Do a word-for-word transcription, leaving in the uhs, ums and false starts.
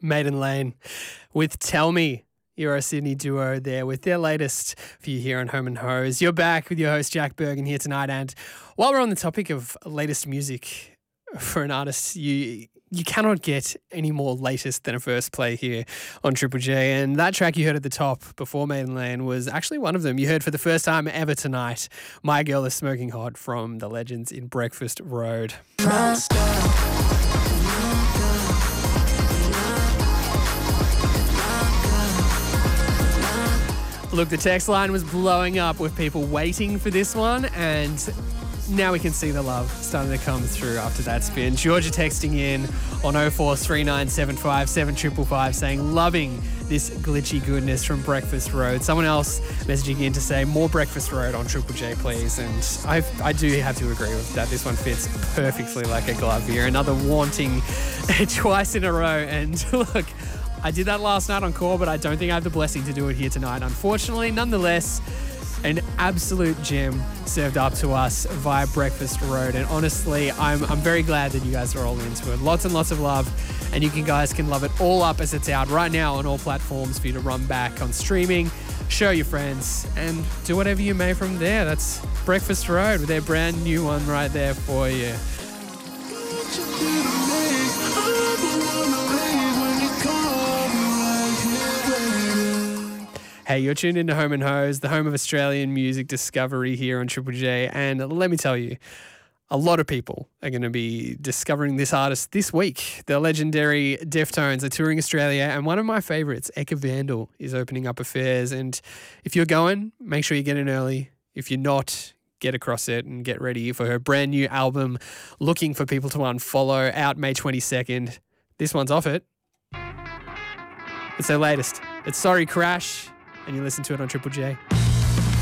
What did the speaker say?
Maiden Lane with Tell Me. You're a Sydney duo there with their latest for you here on Home and Hose. You're back with your host Jack Bergen here tonight, and while we're on the topic of latest music for an artist, you you cannot get any more latest than a first play here on Triple J. And that track you heard at the top before Maiden Lane was actually one of them. You heard for the first time ever tonight, My Girl Is Smoking Hot from the legends in Breakfast Road. Look, the text line was blowing up with people waiting for this one, and now we can see the love starting to come through after that spin. Georgia texting in on oh four three nine seven five seven five five five saying, loving this glitchy goodness from Breakfast Road. Someone else messaging in to say, more Breakfast Road on Triple J, please. And I I do have to agree with that. This one fits perfectly like a glove here. Another wanting twice in a row. And look, I did that last night on Core, but I don't think I have the blessing to do it here tonight, unfortunately. Nonetheless, an absolute gem served up to us via Breakfast Road. And honestly, I'm I'm very glad that you guys are all into it. Lots and lots of love. And you can guys can love it all up as it's out right now on all platforms for you to run back on streaming, show your friends, and do whatever you may from there. That's Breakfast Road with their brand new one right there for you. Hey, you're tuned into Home and Hose, the home of Australian music discovery here on Triple J. And let me tell you, a lot of people are going to be discovering this artist this week. The legendary Deftones are touring Australia, and one of my favourites, Eka Vandal, is opening up affairs. And if you're going, make sure you get in early. If you're not, get across it and get ready for her brand new album, Looking for People to Unfollow, out May twenty-second. This one's off it. It's their latest. It's Sorry Crash. And you listen to it on Triple J.